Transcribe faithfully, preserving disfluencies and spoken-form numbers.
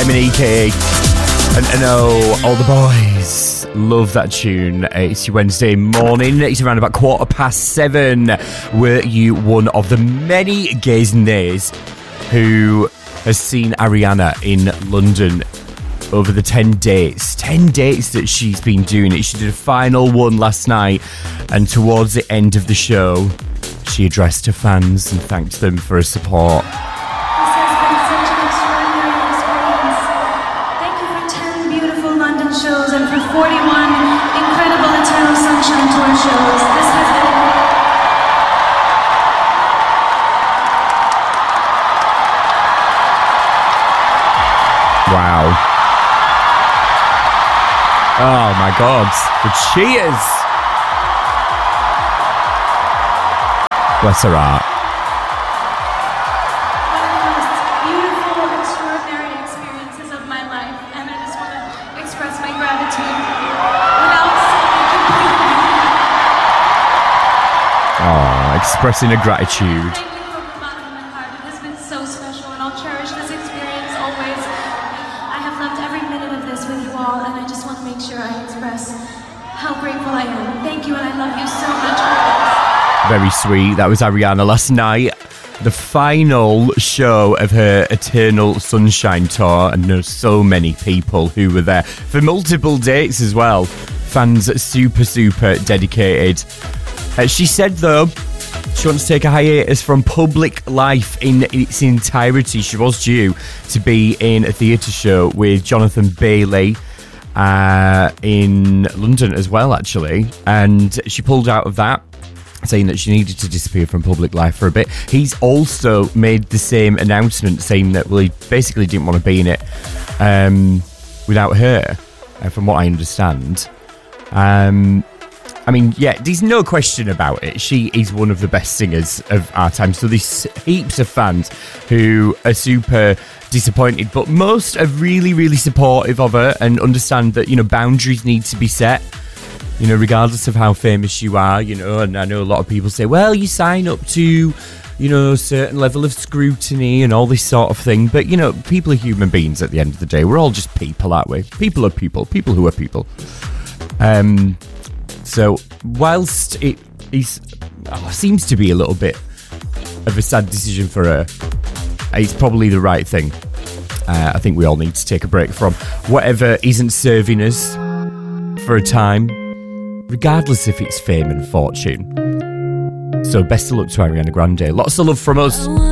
Dominique. And I know all the boys love that tune. It's your Wednesday morning. It's around about quarter past seven. Were you one of the many gays and nays who has seen Ariana in London over the ten dates? ten dates that she's been doing it. She did a final one last night, and towards the end of the show, she addressed her fans and thanked them for her support. Shows and for forty-one incredible Eternal Sunshine Tour shows. This has been wow. Oh my God, the cheers. Bless her heart. Expressing a gratitude. Thank you from the bottom of my heart. It has been so special, and I'll cherish this experience always. I have loved every minute of this with you all, and I just want to make sure I express how grateful I am. Thank you, and I love you so much for this. Very sweet. That was Ariana last night. The final show of her Eternal Sunshine Tour, and there's so many people who were there for multiple dates as well. Fans super, super dedicated. Uh, she said, though, she wants to take a hiatus from public life in its entirety. She was due to be in a theatre show with Jonathan Bailey uh, in London as well, actually. And she pulled out of that, saying that she needed to disappear from public life for a bit. He's also made the same announcement, saying that, well, he basically didn't want to be in it um, without her, uh, from what I understand. Um... I mean, yeah, there's no question about it. She is one of the best singers of our time. So there's heaps of fans who are super disappointed, but most are really, really supportive of her and understand that, you know, boundaries need to be set, you know, regardless of how famous you are, you know. And I know a lot of people say, well, you sign up to, you know, a certain level of scrutiny and all this sort of thing. But, you know, people are human beings at the end of the day. We're all just people, aren't we? People are people. People who are people. Um... So, whilst it is, oh, seems to be a little bit of a sad decision for her, it's probably the right thing. Uh, I think we all need to take a break from whatever isn't serving us for a time, regardless if it's fame and fortune. So, best of luck to Ariana Grande. Lots of love from us.